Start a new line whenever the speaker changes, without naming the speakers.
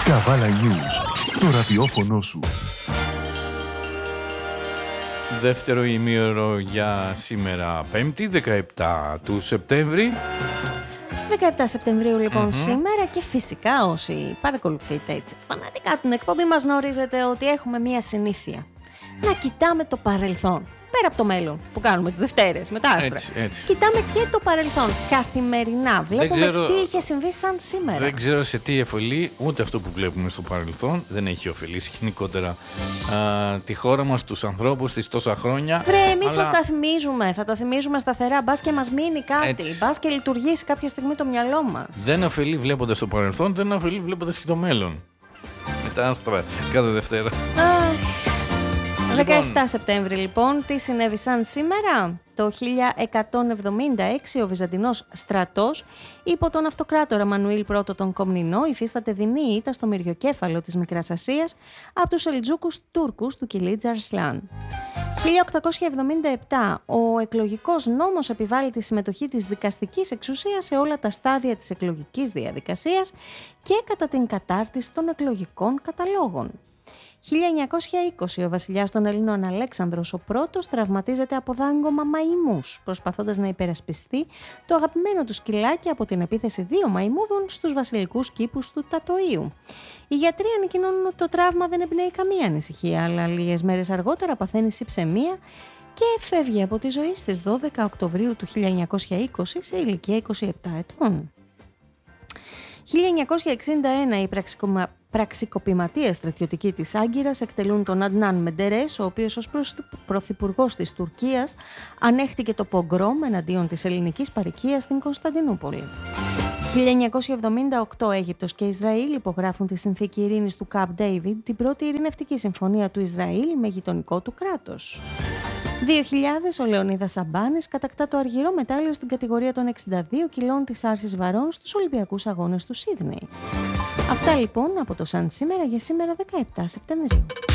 Καβάλα News, το ραδιόφωνο σου.
Δεύτερο ημίωρο για σήμερα, 5η, 17 του Σεπτέμβρη.
17 Σεπτεμβρίου λοιπόν σήμερα, και φυσικά όσοι παρακολουθείτε έτσι φανατικά την εκπομπή μας γνωρίζετε ότι έχουμε μία συνήθεια. Να κοιτάμε το παρελθόν. Πέρα από το μέλλον που κάνουμε τις Δευτέρες με τα άστρα.
Έτσι.
Κοιτάμε και το παρελθόν καθημερινά. Βλέπουμε τι είχε συμβεί σαν σήμερα.
Δεν ξέρω σε τι ωφελεί ούτε αυτό που βλέπουμε στο παρελθόν. Δεν έχει ωφελήσει γενικότερα τη χώρα μας, τους ανθρώπους της τόσα χρόνια.
Εμείς θα τα θυμίζουμε σταθερά. Μπας και μας μείνει κάτι. Μπας και λειτουργήσει κάποια στιγμή το μυαλό μας.
Δεν ωφελεί βλέποντας το παρελθόν, δεν ωφελεί βλέποντας και το μέλλον. Με τα άστρα κάθε Δευτέρα.
17 Σεπτέμβρη λοιπόν, τι συνέβη σαν σήμερα? Το 1176 ο Βυζαντινός στρατός υπό τον αυτοκράτορα Μανουήλ I τον Κομνηνό υφίσταται δεινή ήττα στο μυριοκέφαλο της Μικράς Ασίας από τους Σελτζούκους Τούρκους του Κιλίτζ Αρσλάν. 1877 ο εκλογικός νόμος επιβάλλει τη συμμετοχή της δικαστικής εξουσίας σε όλα τα στάδια της εκλογικής διαδικασίας και κατά την κατάρτιση των εκλογικών καταλόγων. 1920 ο βασιλιάς των Ελλήνων Αλέξανδρος ο πρώτος τραυματίζεται από δάγκωμα μαϊμούς, προσπαθώντας να υπερασπιστεί το αγαπημένο του σκυλάκι από την επίθεση δύο μαϊμούδων στους βασιλικούς κήπους του Τατοΐου. Οι γιατροί ανακοινώνουν ότι το τραύμα δεν εμπνέει καμία ανησυχία, αλλά λίγες μέρες αργότερα παθαίνει συψαιμία και φεύγει από τη ζωή στις 12 Οκτωβρίου του 1920 σε ηλικία 27 ετών. 1961 οι πραξικοπηματίες στρατιωτικοί της Άγκυρας εκτελούν τον Αντνάν Μεντερές, ο οποίος ως πρωθυπουργός της Τουρκίας ανέχτηκε το πογκρόμ εναντίον της ελληνικής παροικίας στην Κωνσταντινούπολη. 1978 Αίγυπτος και Ισραήλ υπογράφουν τη συνθήκη ειρήνης του Camp David, την πρώτη ειρηνευτική συμφωνία του Ισραήλ με γειτονικό του κράτος. 2000 ο Λεωνίδας Σαμπάνης κατακτά το αργυρό μετάλλιο στην κατηγορία των 62 κιλών της άρσης βαρών στους Ολυμπιακούς Αγώνες του Σίδνεϊ. Αυτά λοιπόν από το Σαν σήμερα για σήμερα 17 Σεπτεμβρίου.